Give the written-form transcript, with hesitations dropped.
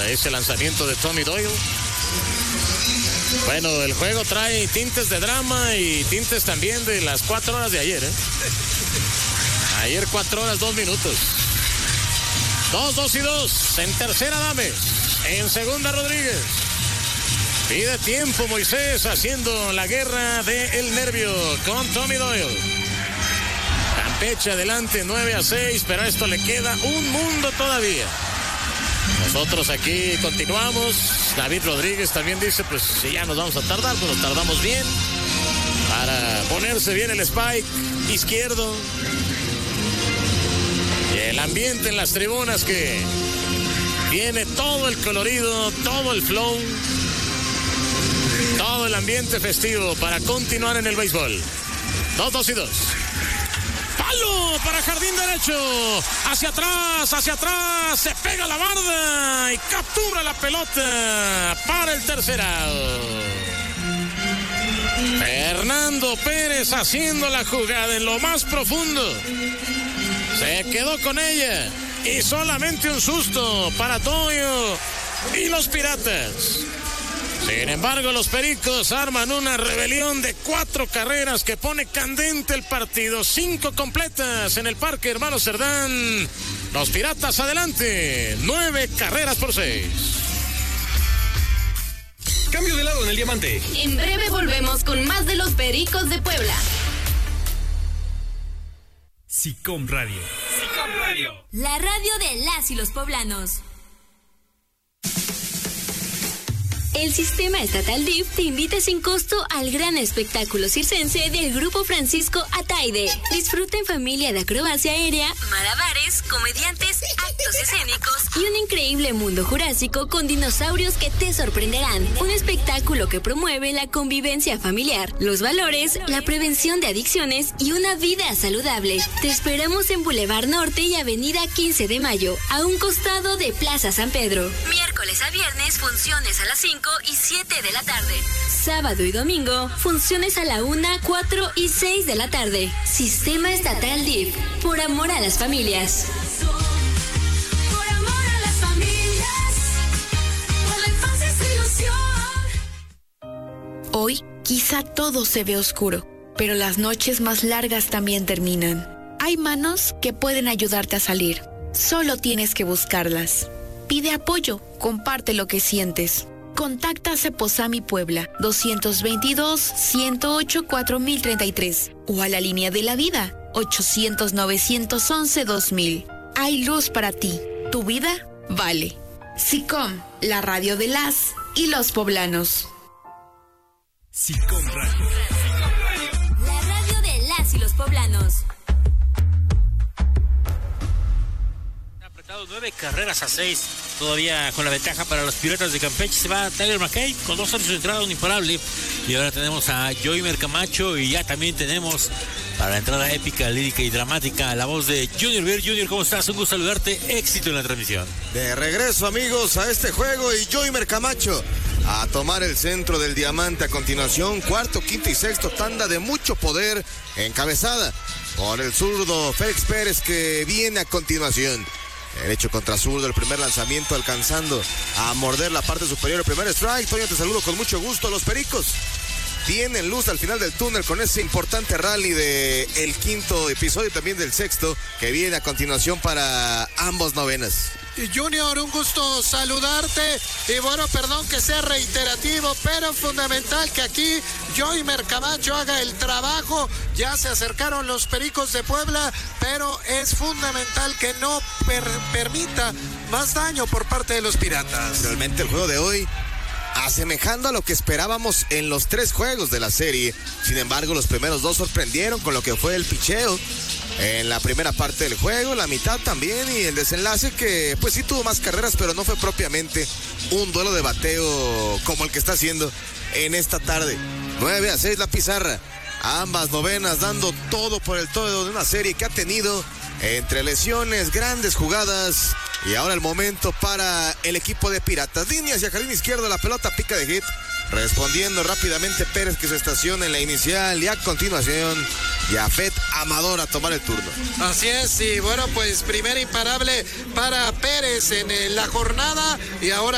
ese lanzamiento de Tommy Doyle. Bueno, el juego trae tintes de drama y tintes también de las 4 horas de ayer, ¿eh? Ayer 4 horas 2 minutos. 2-2-2. En tercera Dames. En segunda Rodríguez. Pide tiempo Moisés haciendo la guerra del nervio con Tommy Doyle. Campeche adelante 9-6, pero a esto le queda un mundo todavía. Nosotros aquí continuamos. David Rodríguez también dice, pues si ya nos vamos a tardar, pues nos tardamos bien para ponerse bien el spike izquierdo. Y el ambiente en las tribunas que tiene todo el colorido, todo el flow, todo el ambiente festivo para continuar en el béisbol. 2-2-2. Palo para jardín derecho. Hacia atrás. Se pega la barda y captura la pelota para el tercer out. Fernando Pérez haciendo la jugada en lo más profundo. Se quedó con ella y solamente un susto para Toyo y los Piratas. Sin embargo, los Pericos arman una rebelión de 4 carreras que pone candente el partido. 5 completas en el Parque Hermano Cerdán. Los Piratas adelante. 9 carreras por 6. Cambio de lado en el diamante. En breve volvemos con más de los Pericos de Puebla. SICOM Radio. SICOM Radio. La radio de las y los poblanos. El Sistema Estatal DIF te invita sin costo al gran espectáculo circense del Grupo Francisco Ataide. Disfruta en familia de acrobacia aérea, malabares, comediantes, actos escénicos y un increíble mundo jurásico con dinosaurios que te sorprenderán. Un espectáculo que promueve la convivencia familiar, los valores, la prevención de adicciones y una vida saludable. Te esperamos en Boulevard Norte y Avenida 15 de Mayo, a un costado de Plaza San Pedro. Miércoles a viernes, funciones a las 5 y 7 de la tarde. Sábado y domingo, funciones a la 1, 4 y 6 de la tarde. Sistema Estatal DIF, por amor a las familias. Por amor a las familias, por la infancia es ilusión. Hoy, quizá todo se ve oscuro, pero las noches más largas también terminan. Hay manos que pueden ayudarte a salir. Solo tienes que buscarlas. Pide apoyo, comparte lo que sientes. Contacta a Ceposami Puebla 222-108-4033 o a la línea de la vida 800-911-2000. Hay luz para ti. Tu vida vale. SICOM, la radio de las y los poblanos. SICOM Radio. La radio de las y los poblanos. 9 carreras a 6, todavía con la ventaja para los Piratas de Campeche. Se va Tyler McKay con 2 años de entrada, un imparable. Y ahora tenemos a Joymer Camacho y ya también tenemos para la entrada épica, lírica y dramática la voz de Junior Ver. Junior, ¿cómo estás? Un gusto saludarte. Éxito en la transmisión. De regreso, amigos, a este juego y Joymer Camacho a tomar el centro del diamante a continuación. Cuarto, quinto y sexto tanda de mucho poder encabezada por el zurdo Félix Pérez que viene a continuación. Derecho contra zurdo, el primer lanzamiento alcanzando a morder la parte superior. El primer strike. Toño, te saludo con mucho gusto. Los Pericos tienen luz al final del túnel con ese importante rally del quinto episodio y también del sexto que viene a continuación para ambos novenas. Junior, un gusto saludarte y bueno, perdón que sea reiterativo, pero fundamental que aquí Joymer Camacho haga el trabajo. Ya se acercaron los Pericos de Puebla, pero es fundamental que no permita más daño por parte de los Piratas. Realmente el juego de hoy asemejando a lo que esperábamos en los 3 juegos de la serie. Sin embargo, los primeros 2 sorprendieron con lo que fue el picheo en la primera parte del juego, la mitad también, y el desenlace que pues sí tuvo más carreras, pero no fue propiamente un duelo de bateo como el que está haciendo en esta tarde. 9-6 la pizarra. Ambas novenas dando todo por el todo de una serie que ha tenido entre lesiones, grandes jugadas y ahora el momento para el equipo de Piratas. Línea hacia jardín izquierdo, la pelota pica de hit. Respondiendo rápidamente Pérez que se estaciona en la inicial y a continuación Yafet Amador a tomar el turno. Así es, y bueno, pues primer imparable para Pérez en la jornada y ahora